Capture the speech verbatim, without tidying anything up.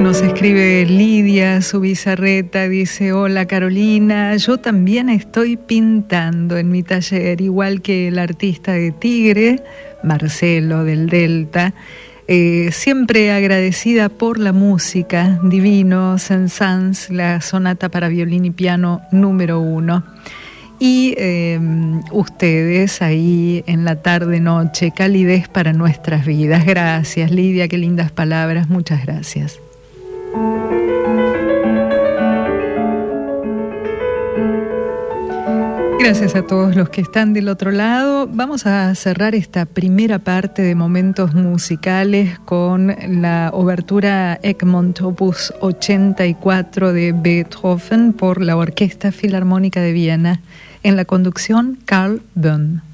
Nos escribe Lidia Subizarreta, dice: hola Carolina, yo también estoy pintando en mi taller, igual que el artista de Tigre, Marcelo del Delta. Eh, siempre agradecida por la música, divino, Saint-Saëns, la sonata para violín y piano número uno. Y eh, ustedes ahí en la tarde-noche, calidez para nuestras vidas. Gracias, Lidia, qué lindas palabras, muchas gracias. Gracias a todos los que están del otro lado. Vamos a cerrar esta primera parte de momentos musicales con la obertura Egmont opus ochenta y cuatro de Beethoven por la Orquesta Filarmónica de Viena, en la conducción Carl Böhm.